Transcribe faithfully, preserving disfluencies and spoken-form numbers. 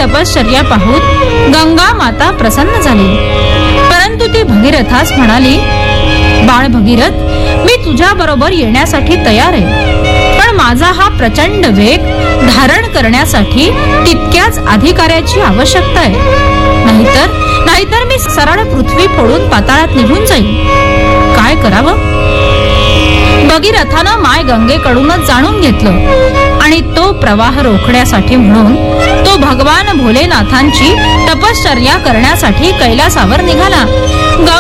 तपश्चर्या पाहून गंगा माता प्रसन्न झाली. परंतु ती भगीरथास म्हणाली, बाळ भगीरथ, मी तुझ्या बरोबर येण्यासाठी तयार आहे, पण माझा हा प्रचंड वेग धारण करण्यासाठी तितक्याच अधिकाऱ्याची आवश्यकता आहे. नाहीतर नाहीतर मी सरळ पृथ्वी फोडून पाताळात निघून जाईल. काय करावं? भगीरथानं माय गंगेकडूनच जाणून घेतलं आणि तो प्रवाह रोखण्यासाठी म्हणून तो भगवान भोलेनाथांची तपश्चर्या करण्यासाठी कैलासावर निघाला.